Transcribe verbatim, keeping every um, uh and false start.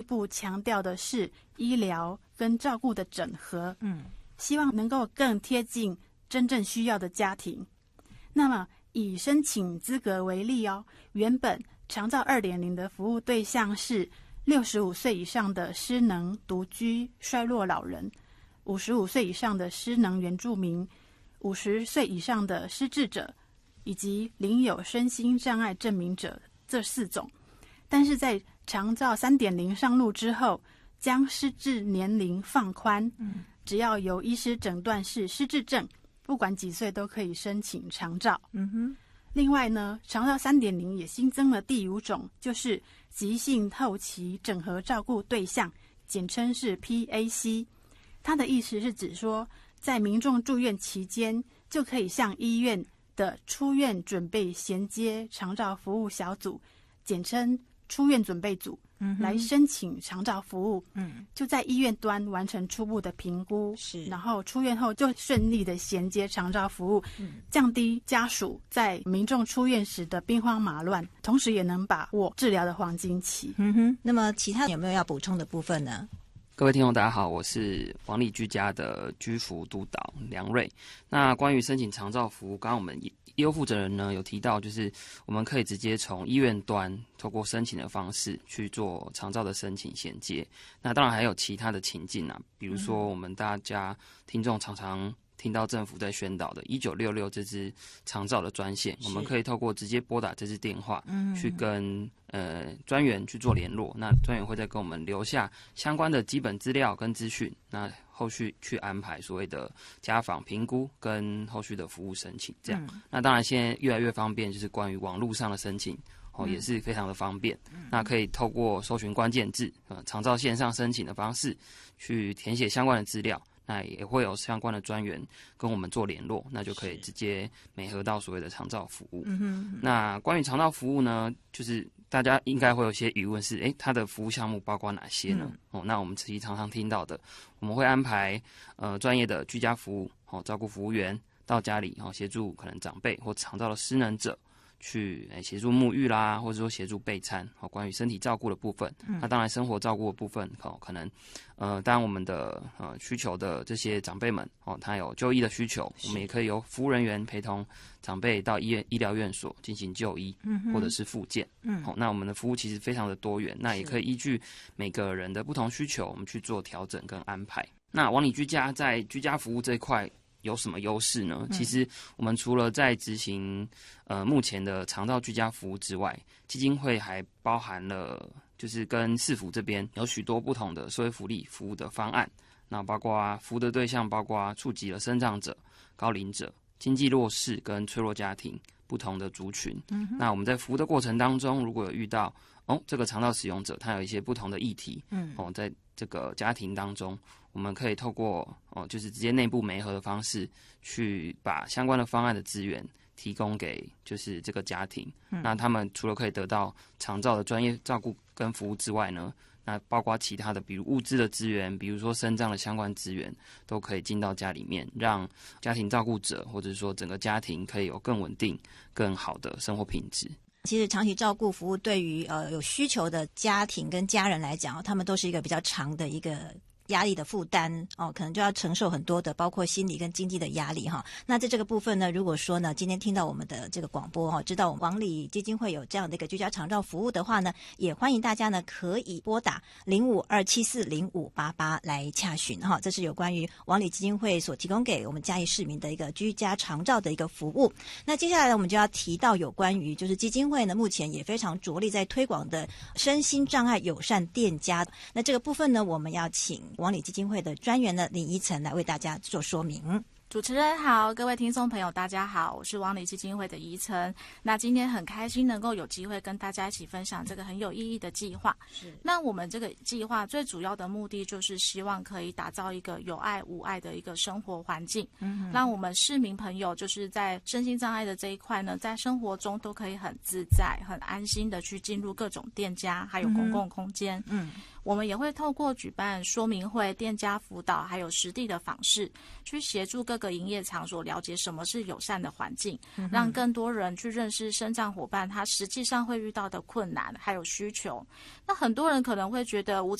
步强调的是医疗跟照顾的整合， 嗯， 希望能够更贴近真正需要的家庭。那么以申请资格为例哦，原本长照 二点零 的服务对象是六十五岁以上的失能、独居、衰弱老人，五十五岁以上的失能原住民，五十岁以上的失智者，以及领有身心障碍证明者，这四种。但是在长照 三点零 上路之后，将失智年龄放宽，嗯，只要由医师诊断是失智症，不管几岁都可以申请长照。 嗯哼。 另外呢，长照 三点零 也新增了第五种，就是急性后期整合照顾对象，简称是 P A C。 它的意思是指说，在民众住院期间就可以向医院的出院准备衔接长照服务小组，简称出院准备组，嗯，来申请长照服务，嗯，就在医院端完成初步的评估，是，然后出院后就顺利的衔接长照服务，嗯，降低家属在民众出院时的兵荒马乱，同时也能把握治疗的黄金期。 嗯哼，那么其他有没有要补充的部分呢？ 各位听众大家好，我是王里居家的居服督导梁瑞。那关于申请长照服务，刚刚我们业务负责人呢有提到，就是我们可以直接从医院端透过申请的方式去做长照的申请衔接。那当然还有其他的情境啊，比如说我们大家听众常常听到政府在宣导的一九六六这支长照的专线，我们可以透过直接拨打这支电话，嗯，去跟呃专员去做联络。那专员会再跟我们留下相关的基本资料跟资讯，那后续去安排所谓的家访评估跟后续的服务申请。这样，嗯，那当然现在越来越方便，就是关于网络上的申请。哦，也是非常的方便。嗯，那可以透过搜寻关键字，呃，长照线上申请的方式，去填写相关的资料。那也会有相关的专员跟我们做联络，那就可以直接媒合到所谓的长照服务。嗯哼，那关于长照服务呢，就是大家应该会有些疑问是，诶，它的服务项目包括哪些呢？嗯，哦，那我们其实常常听到的，我们会安排呃专业的居家服务，哦，照顾服务员到家里，哦，协助可能长辈或长照的失能者。去诶协助沐浴啦，或者说协助备餐，好，关于身体照顾的部分，嗯，那当然生活照顾的部分，哦，可能，呃，当然我们的呃需求的这些长辈们，哦，他有就医的需求，我们也可以由服务人员陪同长辈到医院医疗院所进行就医，嗯，或者是复健，嗯，好，那我们的服务其实非常的多元，那也可以依据每个人的不同需求，我们去做调整跟安排。那王里居家在居家服务这一块有什么优势呢？其实我们除了在执行呃目前的长照居家服务之外，基金会还包含了就是跟市府这边有许多不同的社会福利服务的方案，那包括服务的对象包括触及了身障者、高龄者、经济弱势跟脆弱家庭不同的族群。嗯，那我们在服务的过程当中，如果有遇到哦这个长照使用者他有一些不同的议题，嗯，哦在这个家庭当中，我们可以透过哦，就是直接内部媒合的方式，去把相关的方案的资源提供给就是这个家庭。嗯，那他们除了可以得到长照的专业照顾跟服务之外呢，那包括其他的，比如物资的资源，比如说身障的相关资源，都可以进到家里面，让家庭照顾者或者说整个家庭可以有更稳定、更好的生活品质。 其实长期照顾服务对于呃有需求的家庭跟家人来讲，他们都是一个比较长的一个压力的负担哦，可能就要承受很多的，包括心理跟经济的压力哈。那在这个部分呢，如果说呢，今天听到我们的这个广播哈，知道我们王里基金会有这样的一个居家长照服务的话呢，也欢迎大家呢可以拨打零五二七四零五八八来洽询哈。这是有关于王里基金会所提供给我们嘉义市民的一个居家长照的一个服务。那接下来呢，我们就要提到有关于就是基金会呢目前也非常着力在推广的身心障碍友善店家。那这个部分呢，我们要请王里基金会的专员呢林依晨来为大家做说明。 主持人好，各位听众朋友大家好，我是王里基金会的宜晨。那今天很开心能够有机会跟大家一起分享这个很有意义的计划。是，那我们这个计划最主要的目的就是希望可以打造一个有爱无爱的一个生活环境，嗯，让我们市民朋友就是在身心障碍的这一块呢，在生活中都可以很自在、很安心的去进入各种店家还有公共空间。嗯，我们也会透过举办说明会、店家辅导还有实地的访视，去协助各个营业场所了解什么是友善的环境，嗯，让更多人去认识身障伙伴他实际上会遇到的困难还有需求。那很多人可能会觉得无